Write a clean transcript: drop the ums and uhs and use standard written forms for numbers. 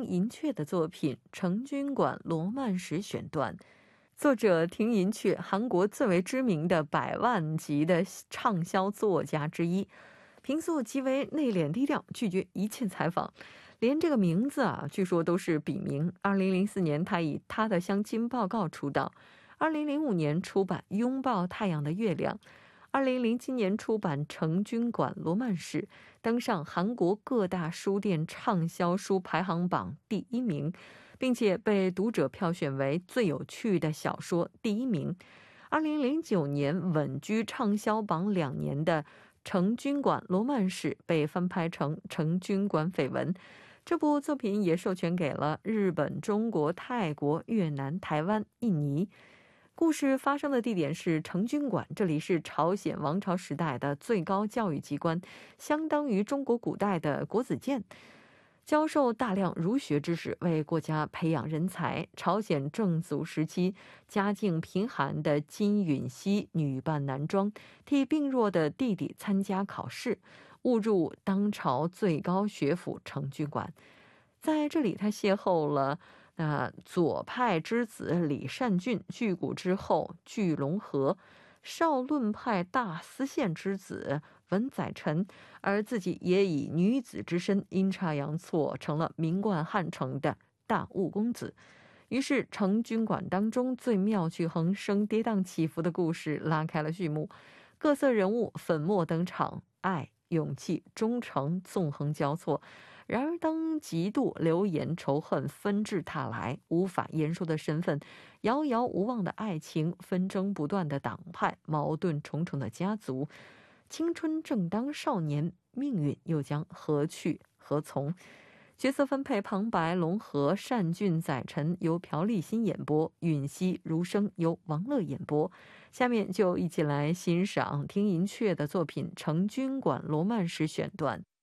银雀的作品《成均馆罗曼史》选段。作者听银雀，韩国最为知名的100万级的畅销作家之一，平素极为内敛低调，拒绝一切采访，连这个名字据说都是笔名。2004年，他以他的相亲报告出道，2005年出版《拥抱太阳的月亮》。2007年出版《成均馆罗曼史》，登上韩国各大书店畅销书排行榜第1名，并且被读者票选为最有趣的小说第1名。2009年稳居畅销榜2年的《成均馆罗曼史》被翻拍成《成均馆绯闻》。这部作品也授权给了日本、中国、泰国、越南、台湾、印尼。故事发生的地点是成均馆，这里是朝鲜王朝时代的最高教育机关，相当于中国古代的国子监，教授大量儒学知识，为国家培养人才。朝鲜正祖时期，家境贫寒的金允熙女扮男装，替病弱的弟弟参加考试，误入当朝最高学府成均馆。在这里，他邂逅了左派之子李善均，巨骨之后巨龙河，少论派大司宪之子文载臣，而自己也以女子之身阴差阳错成了名冠汉城的大务公子。于是成均馆当中最妙趣横生、跌宕起伏的故事拉开了序幕，各色人物粉墨登场，爱、勇气、忠诚纵横交错。然而当嫉妒、流言、仇恨纷至沓来，无法言说的身份，遥遥无望的爱情，纷争不断的党派，矛盾重重的家族，青春正当少年，命运又将何去何从？角色分配旁白龙河、善均、载臣由朴立新演播，允熙、如生由王乐演播。下面就一起来欣赏听银雀的作品《成均馆罗曼史》选段。